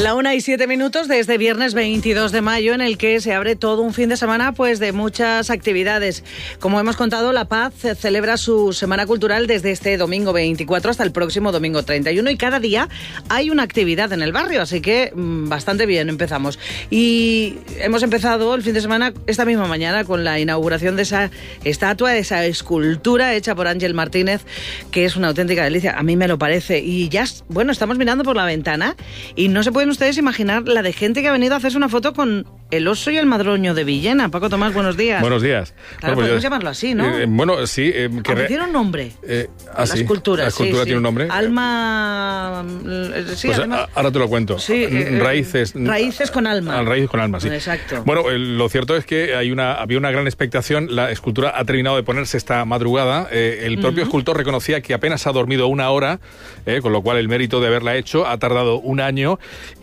La 1:07 de este viernes 22 de mayo, en el que se abre todo un fin de semana pues de muchas actividades. Como hemos contado, La Paz celebra su Semana Cultural desde este domingo 24 hasta el próximo domingo 31, y cada día hay una actividad en el barrio, así que bastante bien empezamos. Y hemos empezado el fin de semana esta misma mañana con la inauguración de esa estatua, de esa escultura hecha por Ángel Martínez, que es una auténtica delicia, a mí me lo parece. Y ya, bueno, estamos mirando por la ventana y no se pueden ustedes imaginar la de gente que ha venido a hacerse una foto con el oso y el madroño de Villena. Paco Tomás, buenos días. Buenos días. Claro, bueno, podemos llamarlo así, ¿no? Bueno, sí. Tiene un nombre. La escultura. La escultura tiene un nombre. Alma... Sí, pues además... ahora te lo cuento. Sí, raíces con alma. Raíces con alma, sí. Exacto. Bueno, lo cierto es que había una gran expectación. La escultura ha terminado de ponerse esta madrugada. El propio escultor reconocía que apenas ha dormido una hora, con lo cual el mérito de haberla hecho ha tardado un año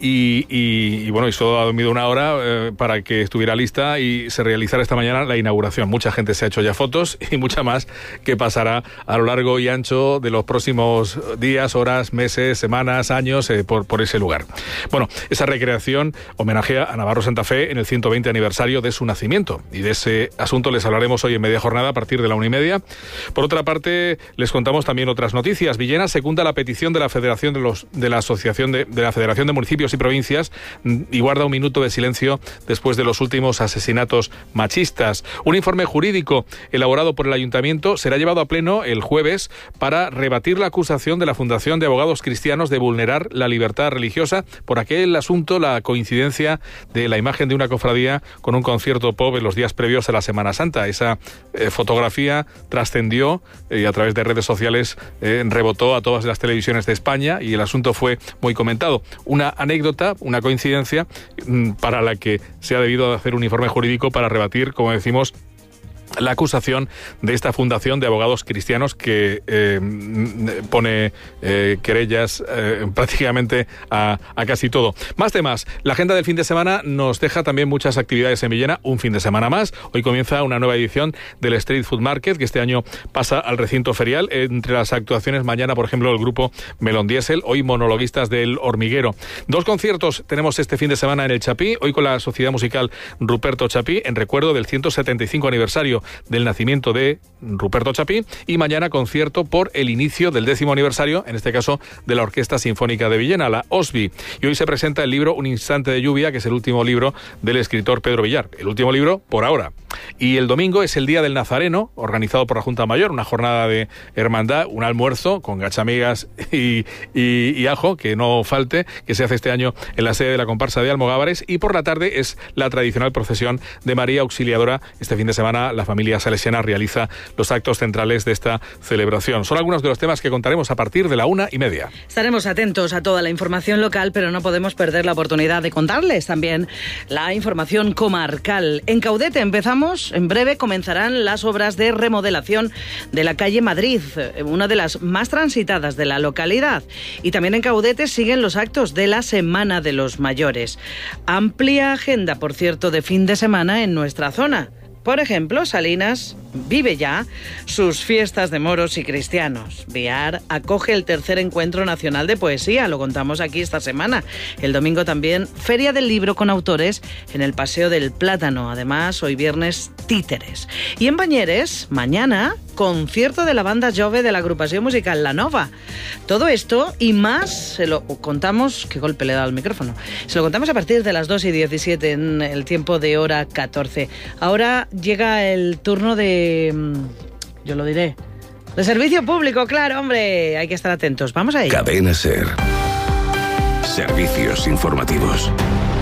y bueno, y solo ha dormido una hora para que estuviera lista y se realizara esta mañana la inauguración. Mucha gente se ha hecho ya fotos y mucha más que pasará a lo largo y ancho de los próximos días, horas, meses, semanas, años por ese lugar. Bueno, esa recreación homenajea a Navarro Santa Fe en el 120 aniversario de su nacimiento, y de ese asunto les hablaremos hoy en media jornada a partir de la 1:30. Por otra parte, les contamos también otras noticias. Villena secunda la petición de la Federación de la Asociación de la Federación de Municipios y Provincias y guarda un minuto de silencio después de los últimos asesinatos machistas. Un informe jurídico elaborado por el Ayuntamiento será llevado a pleno el jueves para rebatir la acusación de la Fundación de Abogados Cristianos de vulnerar la libertad religiosa por aquel asunto, la coincidencia de la imagen de una cofradía con un concierto pop en los días previos a la Semana Santa. Esa fotografía trascendió y a través de redes sociales rebotó a todas las televisiones de España y el asunto fue muy comentado. Una anécdota, una coincidencia para la que se ha debido hacer un informe jurídico para rebatir, como decimos, la acusación de esta Fundación de Abogados Cristianos que pone querellas prácticamente a casi todo. Más temas. La agenda del fin de semana nos deja también muchas actividades en Villena, un fin de semana más. Hoy comienza una nueva edición del Street Food Market, que este año pasa al recinto ferial. Entre las actuaciones, mañana, por ejemplo, el grupo Melón Diesel, hoy monologuistas del Hormiguero. 2 conciertos tenemos este fin de semana en el Chapí, hoy con la Sociedad Musical Ruperto Chapí, en recuerdo del 175 aniversario del nacimiento de Ruperto Chapí, y mañana concierto por el inicio del 10º aniversario, en este caso de la Orquesta Sinfónica de Villena, la OSBI. Y hoy se presenta el libro Un instante de lluvia, que es el último libro del escritor Pedro Villar, el último libro por ahora. Y el domingo es el Día del Nazareno, organizado por la Junta Mayor, una jornada de hermandad, un almuerzo con gachamigas y ajo, que no falte, que se hace este año en la sede de la comparsa de Almogávares, y por la tarde es la tradicional procesión de María Auxiliadora. Este fin de semana la familia salesiana realiza los actos centrales de esta celebración. Son algunos de los temas que contaremos a partir de la 1:30. Estaremos atentos a toda la información local, pero no podemos perder la oportunidad de contarles también la información comarcal. En Caudete en breve comenzarán las obras de remodelación de la calle Madrid, una de las más transitadas de la localidad. Y también en Caudete siguen los actos de la Semana de los Mayores. Amplia agenda, por cierto, de fin de semana en nuestra zona. Por ejemplo, Salinas vive ya sus fiestas de moros y cristianos. Biar acoge el 3er Encuentro Nacional de Poesía, lo contamos aquí esta semana. El domingo también, Feria del Libro con autores en el Paseo del Plátano. Además, hoy viernes, títeres. Y en Bañeres, mañana, concierto de la banda jove de la agrupación musical La Nova. Todo esto y más se lo contamos... Qué golpe le he dado al micrófono. Se lo contamos a partir de las 2:17 en el tiempo de hora 14. Ahora llega el turno de... yo lo diré. De servicio público, claro, hombre. Hay que estar atentos. Vamos a ello. Cadena SER. Servicios informativos.